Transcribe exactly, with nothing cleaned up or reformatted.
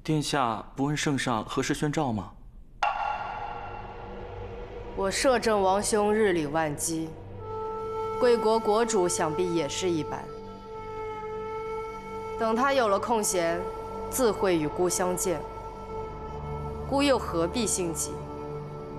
殿下不问圣上何时宣诏吗？ 我摄政王兄日理万机，贵国国主想必也是一般。等他有了空闲，自会与孤相见。孤又何必心急？